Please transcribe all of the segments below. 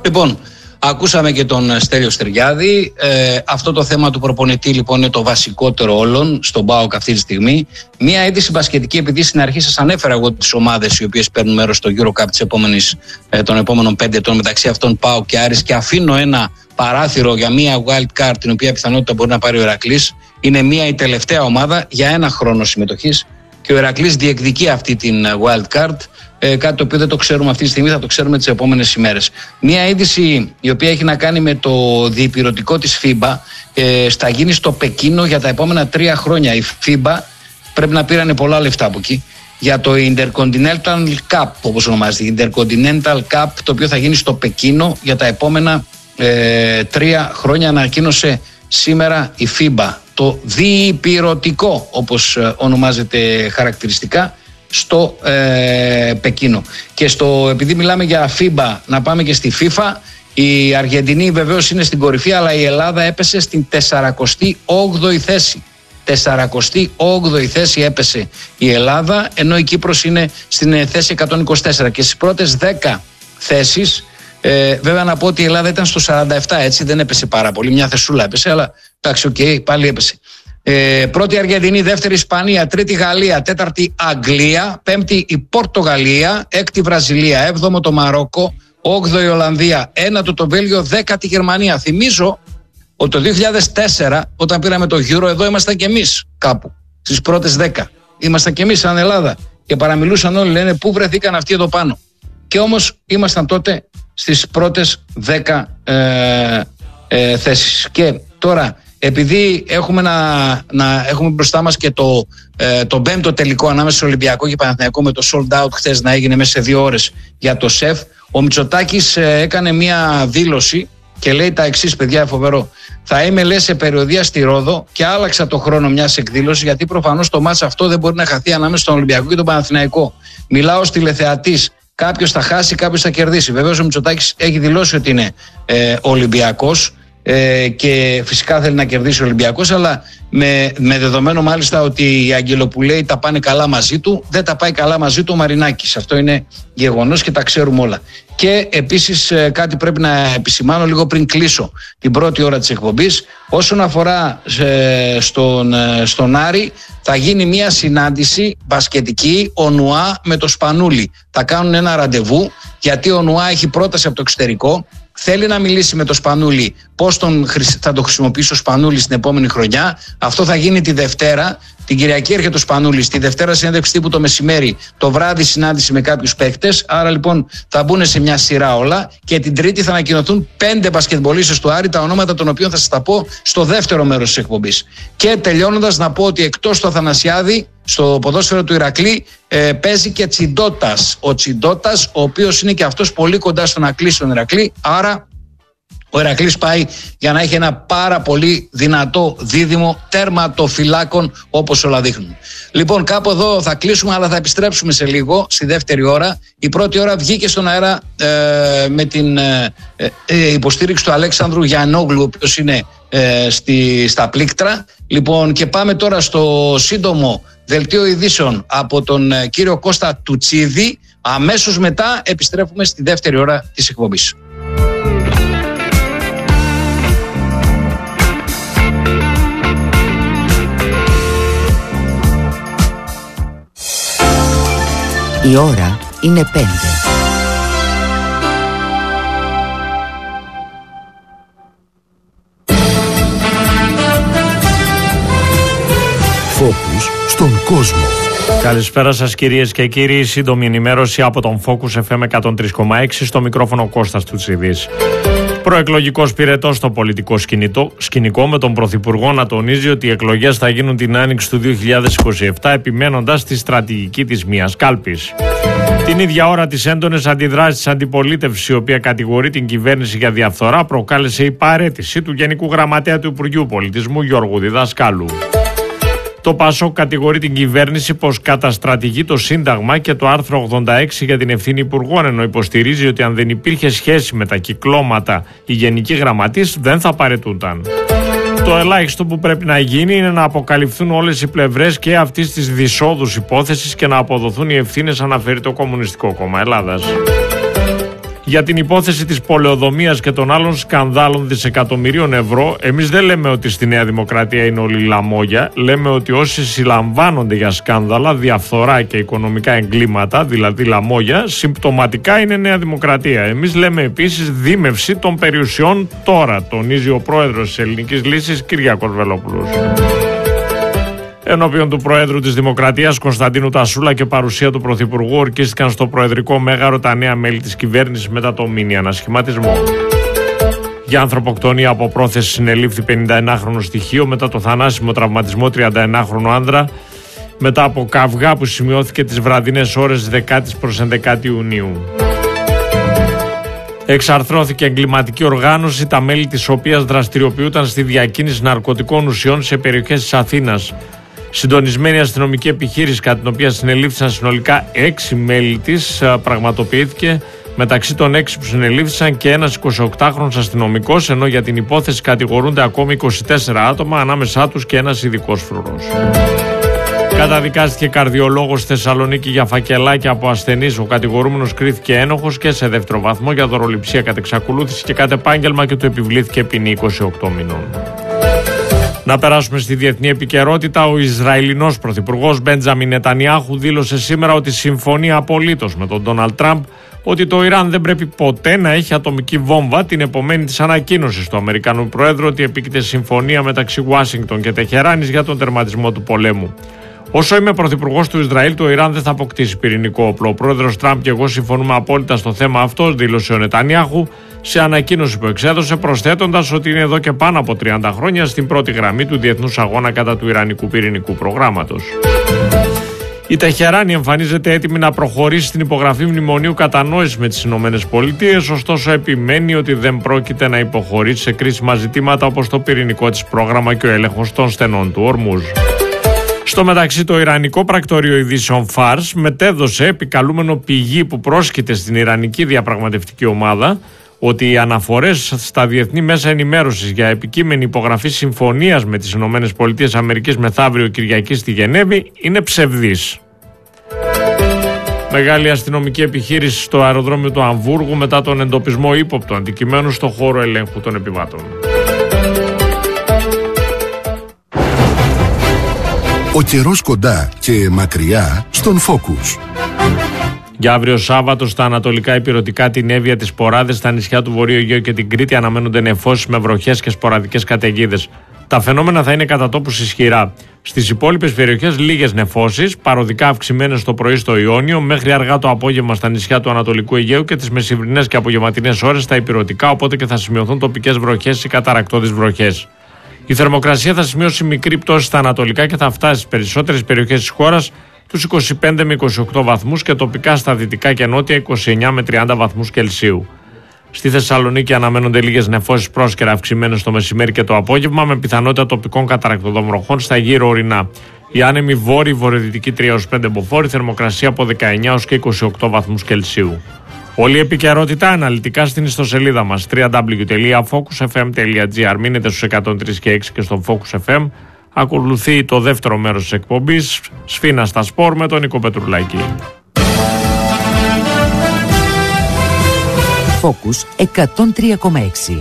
Λοιπόν, ακούσαμε και τον Στέλιο Στεριάδη. Αυτό το θέμα του προπονητή λοιπόν είναι το βασικότερο όλων στον ΠΑΟΚ αυτή τη στιγμή. Μία είδηση μπασκετική, επειδή στην αρχή σας ανέφερα εγώ τις ομάδες οι οποίες παίρνουν μέρος στο EuroCup των επόμενων 5 ετών, μεταξύ αυτών ΠΑΟΚ και Άρης, και αφήνω ένα παράθυρο για μία wild card την οποία πιθανότητα μπορεί να πάρει ο Ηρακλής. Είναι η τελευταία ομάδα για ένα χρόνο συμμετοχής και ο Ηρακλής διεκδικεί αυτή την wild card. Κάτι το οποίο δεν το ξέρουμε αυτή τη στιγμή, θα το ξέρουμε τις επόμενες ημέρες. Μία είδηση η οποία έχει να κάνει με το διεπειρωτικό της FIBA, θα γίνει στο Πεκίνο για τα επόμενα 3 χρόνια. Η FIBA πρέπει να πήρανε πολλά λεφτά από εκεί για το Intercontinental Cup, όπως ονομάζεται, Intercontinental Cup, το οποίο θα γίνει στο Πεκίνο για τα επόμενα 3 χρόνια, ανακοίνωσε σήμερα η FIBA. Το διεπειρωτικό, όπως ονομάζεται χαρακτηριστικά, στο Πεκίνο. Και επειδή μιλάμε για FIBA, να πάμε και στη FIFA. Η Αργεντινή βεβαίως είναι στην κορυφή, αλλά η Ελλάδα έπεσε στην 48η θέση. 48η θέση έπεσε η Ελλάδα, ενώ η Κύπρος είναι στην θέση 124. Και στις πρώτες 10 θέσεις, βέβαια να πω ότι η Ελλάδα ήταν στο 47, έτσι, δεν έπεσε πάρα πολύ, μια θεσούλα έπεσε, αλλά εντάξει, πάλι έπεσε. Πρώτη Αργεντινή, δεύτερη Ισπανία, τρίτη Γαλλία, τέταρτη Αγγλία, πέμπτη η Πορτογαλία, έκτη Βραζιλία, έβδομο το Μαρόκο, όγδοη η Ολλανδία, ένατο το Βέλγιο, δέκατη Γερμανία. Θυμίζω ότι το 2004 όταν πήραμε το Euro, εδώ ήμασταν και εμείς κάπου στις πρώτες 10. Ήμασταν και εμείς σαν Ελλάδα και παραμιλούσαν όλοι, λένε πού βρεθήκαν αυτοί εδώ πάνω. Και όμως ήμασταν τότε στις πρώτες 10 θέσεις. Και τώρα, επειδή έχουμε έχουμε μπροστά μας και το 5ο τελικό ανάμεσα στο Ολυμπιακό και Παναθηναϊκό, με το sold out χθες να έγινε μέσα σε 2 ώρες για το ΣΕΦ, ο Μητσοτάκης έκανε μια δήλωση και λέει τα εξής, παιδιά, φοβερό. Θα είμαι, λέει, σε περιοδεία στη Ρόδο και άλλαξα το χρόνο μιας εκδήλωσης, γιατί προφανώς το μάτς αυτό δεν μπορεί να χαθεί ανάμεσα στον Ολυμπιακό και τον Παναθηναϊκό. Μιλάω ως τηλεθεατής. Κάποιος θα χάσει, κάποιος θα κερδίσει. Βεβαίως ο Μητσοτάκης έχει δηλώσει ότι είναι Ολυμπιακός και φυσικά θέλει να κερδίσει ο Ολυμπιακός, αλλά με δεδομένο μάλιστα ότι η Αγγελοπουλέη τα πάνε καλά μαζί του, δεν τα πάει καλά μαζί του ο Μαρινάκης. Αυτό είναι γεγονός και τα ξέρουμε όλα. Και επίσης κάτι πρέπει να επισημάνω λίγο πριν κλείσω την πρώτη ώρα της εκπομπής. Όσον αφορά στον Άρη, θα γίνει μια συνάντηση μπασκετική, ο Νουά με το Σπανούλι. Θα κάνουν ένα ραντεβού, γιατί ο Νουά έχει πρόταση από το εξωτερικό. Θέλει να μιλήσει με το Σπανούλι πώς θα το χρησιμοποιήσει ο Σπανούλης στην επόμενη χρονιά. Αυτό θα γίνει τη Δευτέρα. Την Κυριακή έρχεται ο Σπανούλης. Τη Δευτέρα συνέντευξη τύπου το μεσημέρι. Το βράδυ συνάντηση με κάποιους παίκτες. Άρα λοιπόν θα μπουν σε μια σειρά όλα. Και την Τρίτη θα ανακοινωθούν 5 μπασκετμπολίστες του Άρη, τα ονόματα των οποίων θα σας τα πω στο δεύτερο μέρος της εκπομπής. Και τελειώνοντας, να πω ότι εκτός του Αθανασιάδη, στο ποδόσφαιρο του Ηρακλή παίζει και Τσιντότας. Ο Τσιντότας, ο οποίος είναι και αυτός πολύ κοντά στο να κλείσει τον Ηρακλή. Άρα ο Ηρακλής πάει για να έχει ένα πάρα πολύ δυνατό δίδυμο τερματοφυλάκων, όπως όλα δείχνουν. Λοιπόν, κάπου εδώ θα κλείσουμε, αλλά θα επιστρέψουμε σε λίγο στη δεύτερη ώρα. Η πρώτη ώρα βγήκε στον αέρα με την υποστήριξη του Αλέξανδρου Γιαννόγλου, ο οποίος είναι στα πλήκτρα. Λοιπόν, και πάμε τώρα στο σύντομο δελτίο ειδήσεων από τον κύριο Κώστα Τουτσίδη. Αμέσως μετά επιστρέφουμε στη δεύτερη ώρα της εκπομπής. Η ώρα είναι 5. Focus στον κόσμο. Καλησπέρα σας κυρίες και κύριοι. Σύντομη ενημέρωση από τον Focus FM 103,6, στο μικρόφωνο Κώστας Τουτσίδης. Προεκλογικός πυρετός στο πολιτικό σκηνικό, με τον Πρωθυπουργό να τονίζει ότι οι εκλογές θα γίνουν την άνοιξη του 2027, επιμένοντας τη στρατηγική της μίας κάλπης. Την ίδια ώρα, τις έντονες αντιδράσεις της αντιπολίτευσης, η οποία κατηγορεί την κυβέρνηση για διαφθορά, προκάλεσε η παραίτηση του Γενικού Γραμματέα του Υπουργείου Πολιτισμού, Γιώργου Διδασκάλου. Το ΠΑΣΟΚ κατηγορεί την κυβέρνηση πως καταστρατηγεί το Σύνταγμα και το άρθρο 86 για την ευθύνη υπουργών, ενώ υποστηρίζει ότι αν δεν υπήρχε σχέση με τα κυκλώματα, οι γενικοί γραμματείς δεν θα παραιτούνταν. Το ελάχιστο που πρέπει να γίνει είναι να αποκαλυφθούν όλες οι πλευρές και αυτής της δυσόδους υπόθεσης και να αποδοθούν οι ευθύνες, αναφέρει το Κομμουνιστικό Κόμμα Ελλάδας. Για την υπόθεση της πολεοδομίας και των άλλων σκανδάλων δισεκατομμυρίων ευρώ, εμείς δεν λέμε ότι στη Νέα Δημοκρατία είναι όλοι λαμόγια. Λέμε ότι όσοι συλλαμβάνονται για σκάνδαλα, διαφθορά και οικονομικά εγκλήματα, δηλαδή λαμόγια, συμπτωματικά είναι Νέα Δημοκρατία. Εμείς λέμε επίσης δίμευση των περιουσιών τώρα, τονίζει ο πρόεδρος της Ελληνικής Λύσης, Κυριάκος Βελόπουλος. Ενώπιον του Προέδρου της Δημοκρατίας Κωνσταντίνου Τασούλα και παρουσία του Πρωθυπουργού ορκίστηκαν στο Προεδρικό Μέγαρο τα νέα μέλη της κυβέρνησης μετά το μίνι ανασχηματισμό. Για ανθρωποκτονία από πρόθεση συνελήφθη 51χρονο στοιχείο μετά το θανάσιμο τραυματισμό 31χρονο άνδρα μετά από καυγά που σημειώθηκε τις βραδινές ώρες 10 προς 11 Ιουνίου. Εξαρθρώθηκε εγκληματική οργάνωση, τα μέλη της οποίας δραστηριοποιούνταν στη διακίνηση ναρκωτικών ουσιών σε περιοχές της Αθήνας. Συντονισμένη αστυνομική επιχείρηση, κατά την οποία συνελήφθησαν συνολικά 6 μέλη της, πραγματοποιήθηκε. Μεταξύ των 6 που συνελήφθησαν και ένας 28χρονος αστυνομικός, ενώ για την υπόθεση κατηγορούνται ακόμη 24 άτομα, ανάμεσά τους και ένας ειδικός φρουρός. Καταδικάστηκε καρδιολόγος στη Θεσσαλονίκη για φακελάκια από ασθενείς. Ο κατηγορούμενος κρίθηκε ένοχος και σε δεύτερο βαθμό για δωροληψία κατ' εξακολούθηση και κατ' επάγγελμα και του επιβλήθηκε ποινή 28 μηνών. Να περάσουμε στη διεθνή επικαιρότητα. Ο Ισραηλινός πρωθυπουργός Μπέντζαμιν Νετανιάχου δήλωσε σήμερα ότι συμφωνεί απολύτως με τον Ντόναλντ Τραμπ ότι το Ιράν δεν πρέπει ποτέ να έχει ατομική βόμβα, την επομένη της ανακοίνωσης του Αμερικανού Προέδρου ότι επίκειται συμφωνία μεταξύ Ουάσιγκτον και Τεχεράνης για τον τερματισμό του πολέμου. Όσο είμαι πρωθυπουργός του Ισραήλ, το Ιράν δεν θα αποκτήσει πυρηνικό όπλο. Ο πρόεδρος Τραμπ και εγώ συμφωνούμε απόλυτα στο θέμα αυτό, δήλωσε ο Νετανιάχου σε ανακοίνωση που εξέδωσε, προσθέτοντας ότι είναι εδώ και πάνω από 30 χρόνια στην πρώτη γραμμή του διεθνούς αγώνα κατά του Ιρανικού πυρηνικού προγράμματος. Η Τεχεράνη εμφανίζεται έτοιμη να προχωρήσει στην υπογραφή μνημονίου κατανόησης με τις ΗΠΑ, ωστόσο επιμένει ότι δεν πρόκειται να υποχωρήσει σε κρίσιμα ζητήματα όπως το πυρηνικό της πρόγραμμα και ο έλεγχος των στενών του Ορμούζ. Στο μεταξύ, το Ιρανικό Πρακτορείο Ειδήσεων Φάρς μετέδωσε, επικαλούμενο πηγή που πρόσκειται στην Ιρανική διαπραγματευτική ομάδα, ότι οι αναφορές στα διεθνή μέσα ενημέρωσης για επικείμενη υπογραφή συμφωνίας με τις ΗΠΑ μεθαύριο Κυριακή στη Γενέβη είναι ψευδείς. Μεγάλη αστυνομική επιχείρηση στο αεροδρόμιο του Αμβούργου μετά τον εντοπισμό ύποπτου αντικειμένου στο χώρο ελέγχου των επιβάτων. Ο καιρός κοντά και μακριά στον Focus. Για αύριο Σάββατο στα ανατολικά ηπειρωτικά, την Εύβοια, τις Ποράδες, στα νησιά του Βορείου Αιγαίου και την Κρήτη αναμένονται νεφώσεις με βροχές και σποραδικές καταιγίδες. Τα φαινόμενα θα είναι κατά τόπους ισχυρά. Στις υπόλοιπες περιοχές λίγες νεφώσεις, παροδικά αυξημένες το πρωί στο Ιόνιο, μέχρι αργά το απόγευμα στα νησιά του Ανατολικού Αιγαίου και τις μεσημβρινές και απογευματινές ώρες στα ηπειρωτικά, οπότε και θα σημειωθούν τοπικές βροχές ή καταρρακτώδεις βροχές. Η θερμοκρασία θα σημειώσει μικρή πτώση στα ανατολικά και θα φτάσει στις περισσότερες περιοχές της χώρας τους 25 με 28 βαθμούς και τοπικά στα δυτικά και νότια 29 με 30 βαθμούς Κελσίου. Στη Θεσσαλονίκη αναμένονται λίγες νεφώσεις πρόσκαιρα αυξημένες το μεσημέρι και το απόγευμα, με πιθανότητα τοπικών καταρρακτωδών βροχών στα γύρω ορεινά. Η άνεμη βόρειο-βορειοδυτική 3-5 μποφόρ, θερμοκρασία από 19 έως και 28 βαθμούς Κελσίου. Όλη η επικαιρότητα αναλυτικά στην ιστοσελίδα μας www.focusfm.gr. Μείνετε στους 103 και 6 και στον Focus FM. Ακολουθεί το δεύτερο μέρος της εκπομπής Σφίνα στα σπορ με τον Νίκο Πετρουλάκη. Focus 103,6.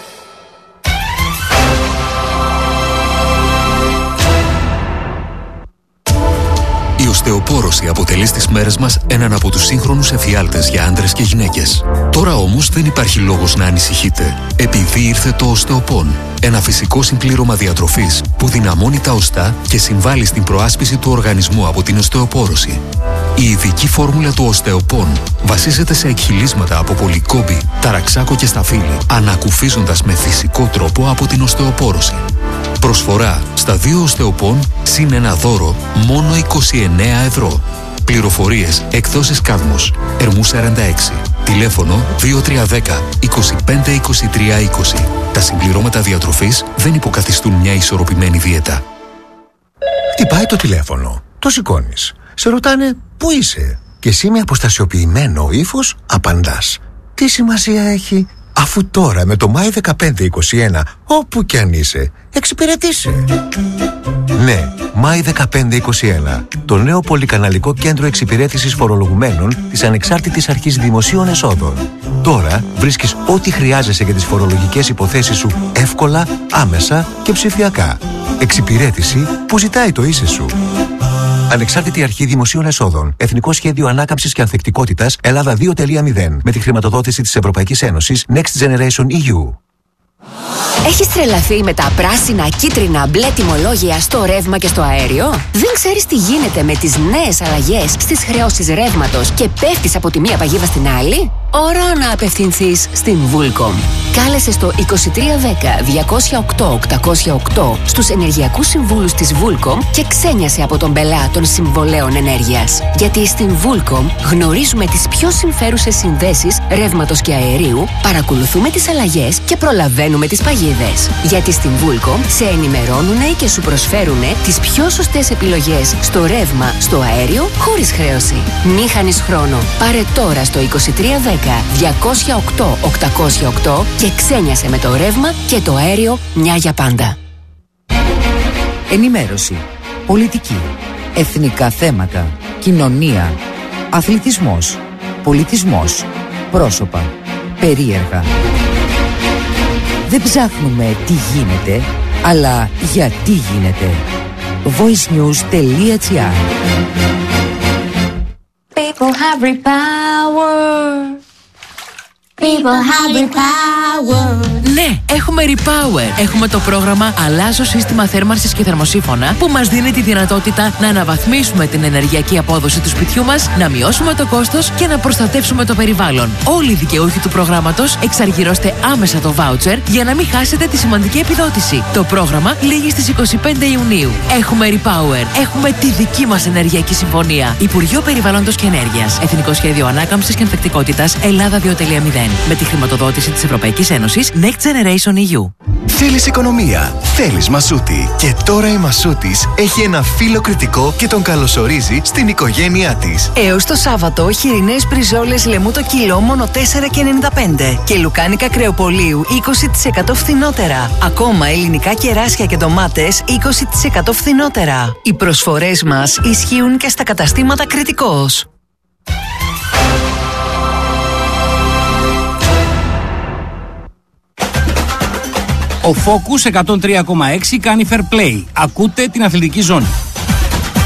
Η οστεοπόρωση αποτελεί στις μέρες μας έναν από τους σύγχρονους εφιάλτες για άντρες και γυναίκες. Τώρα όμως δεν υπάρχει λόγος να ανησυχείτε, επειδή ήρθε το οστεοπόν. Ένα φυσικό συμπλήρωμα διατροφής που δυναμώνει τα οστά και συμβάλλει στην προάσπιση του οργανισμού από την οστεοπόρωση. Η ειδική φόρμουλα του οστεοπόν βασίζεται σε εκχυλίσματα από πολυκόμπη, ταραξάκο και σταφύλι, ανακουφίζοντας με φυσικό τρόπο από την οστεοπόρωση. Προσφορά στα 2 οστεοπόν συν ένα δώρο μόνο 29 ευρώ. Πληροφορίες εκδόσεις Κάδμος, Ερμού 46. Τηλέφωνο 2310 25 23 20. Τα συμπληρώματα διατροφής δεν υποκαθιστούν μια ισορροπημένη δίαιτα. Χτυπάει το τηλέφωνο. Το σηκώνεις. Σε ρωτάνε πού είσαι. Και εσύ με αποστασιοποιημένο ύφος απαντάς. Τι σημασία έχει? Αφού τώρα με το Μάη 1521, όπου κι αν είσαι, εξυπηρετήσε. Ναι, Μάη 1521. Το νέο πολυκαναλικό κέντρο εξυπηρέτησης φορολογουμένων της Ανεξάρτητης Αρχής Δημοσίων Εσόδων. Τώρα βρίσκεις ό,τι χρειάζεσαι για τις φορολογικές υποθέσεις σου εύκολα, άμεσα και ψηφιακά. Εξυπηρέτηση που ζητάει το ίσαι σου. Ανεξάρτητη Αρχή Δημοσίων Εσόδων. Εθνικό Σχέδιο Ανάκαμψης και Ανθεκτικότητας Ελλάδα 2.0. Με τη χρηματοδότηση της Ευρωπαϊκής Ένωσης Next Generation EU. Έχεις τρελαθεί με τα πράσινα, κίτρινα, μπλε τιμολόγια στο ρεύμα και στο αέριο? Δεν ξέρεις τι γίνεται με τις νέες αλλαγές στις χρεώσεις ρεύματος και πέφτεις από τη μία παγίδα στην άλλη? Ώρα να απευθυνθείς στην Vulcom. Κάλεσε στο 2310-208-808 στους ενεργειακούς συμβούλους της Vulcom και ξένιασε από τον πελά των συμβολέων ενέργειας. Γιατί στην Vulcom γνωρίζουμε τις πιο συμφέρουσες συνδέσεις ρεύματος και αερίου, παρακολουθούμε τις αλλαγές και προλαβαίνουμε τις παγίδες. Γιατί στην Vulcom σε ενημερώνουν και σου προσφέρουν τις πιο σωστές επιλογές στο ρεύμα, στο αέριο, χωρίς χρέωση. Μη χάνεις χρόνο. Πάρε τώρα στο 2310-208-808 και ξένιασε με το ρεύμα και το αέριο μια για πάντα. Ενημέρωση, πολιτική, εθνικά θέματα, κοινωνία, αθλητισμός, πολιτισμός, πρόσωπα, περίεργα. Δεν ψάχνουμε τι γίνεται, αλλά γιατί γίνεται. voicenews.gr. People have repower. People have repower. Ναι, έχουμε Repower. Έχουμε το πρόγραμμα Αλλάζω σύστημα θέρμανσης και θερμοσύφωνα που μας δίνει τη δυνατότητα να αναβαθμίσουμε την ενεργειακή απόδοση του σπιτιού μας, να μειώσουμε το κόστος και να προστατεύσουμε το περιβάλλον. Όλοι οι δικαιούχοι του προγράμματος εξαργυρώστε άμεσα το voucher για να μην χάσετε τη σημαντική επιδότηση. Το πρόγραμμα λήγει στις 25 Ιουνίου. Έχουμε Repower. Έχουμε τη δική μας ενεργειακή συμφωνία. Υπουργείο Περιβάλλοντος και Ενέργειας. Εθνικό Σχέδιο Ανάκαμψης και Ανθεκτικότητας Ελλάδα 2.0. Με τη χρηματοδότηση της Ευρωπαϊκής Ένωσης Next Generation EU. Θέλεις οικονομία, θέλεις Μασούτη. Και τώρα η Μασούτης έχει ένα φίλο κριτικό και τον καλωσορίζει στην οικογένειά της. Έως το Σάββατο, χοιρινές μπριζόλες λεμού το κιλό μόνο 4,95 και λουκάνικα κρεοπολίου 20% φθηνότερα. Ακόμα ελληνικά κεράσια και ντομάτες 20% φθηνότερα. Οι προσφορές μας ισχύουν και στα καταστήματα Κριτικός. Ο Focus 103,6 κάνει fair play. Ακούτε την αθλητική ζώνη.